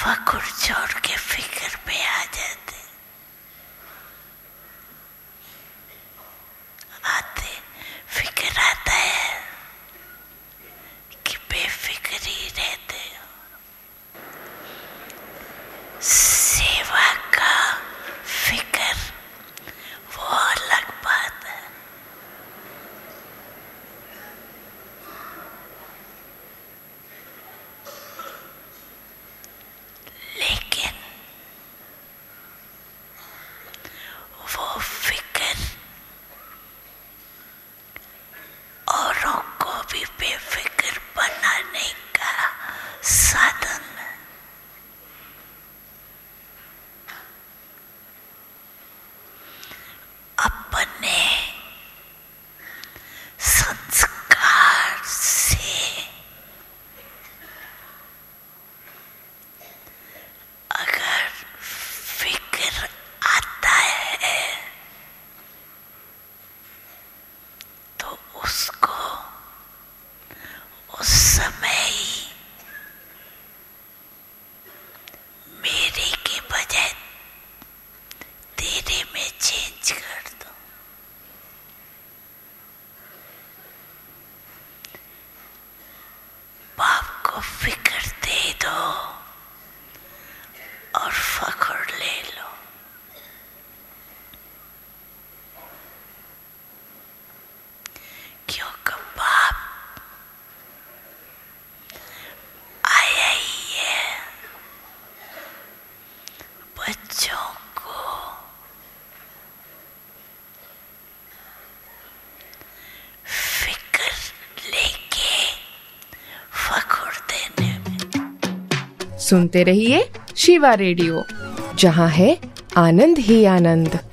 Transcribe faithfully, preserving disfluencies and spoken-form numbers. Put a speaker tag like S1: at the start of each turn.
S1: फकुर छोड़ के फिक्र पे आ जाते आते फिक्र आता है कि बेफिक्री रहते हो। सेवा का फिक्र वो अलग बात है। लेकिन वो फिक्र औरों को भी बेफिक्र बनाने का साधन है। अपने संस्कार से अगर फिक्र आता है तो उसको उस समय ही मेरे के बजाय तेरे में चेंज कर दो। बाप को फिक्र दे दो और फखर ले लो। क्योंकि बाप आया ही है बच्चों को फिक्र लेके फखर देने में।
S2: सुनते रहिए शिवा रेडियो, जहां है आनंद ही आनंद।